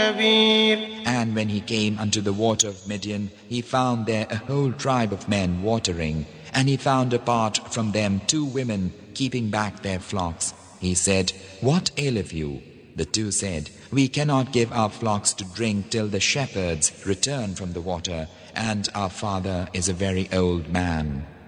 And when he came unto the water of Midian, he found there a whole tribe of men watering. And he found apart from them 2 women keeping back their flocks. He said, What aileth you? The 2 said, We cannot give our flocks to drink till the shepherds return from the water, and our father is a very old man.